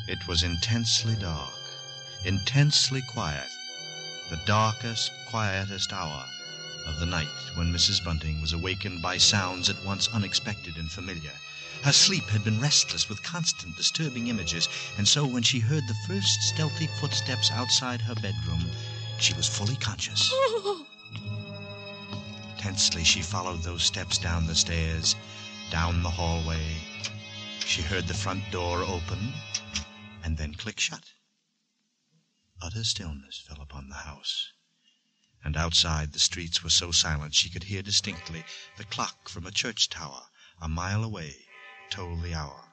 It was intensely dark, intensely quiet, the darkest, quietest hour of the night when Mrs. Bunting was awakened by sounds at once unexpected and familiar. Her sleep had been restless with constant disturbing images, and so when she heard the first stealthy footsteps outside her bedroom, she was fully conscious. Tensely she followed those steps down the stairs, down the hallway. She heard the front door open and then click shut. Utter stillness fell upon the house, and outside the streets were so silent she could hear distinctly the clock from a church tower a mile away toll the hour.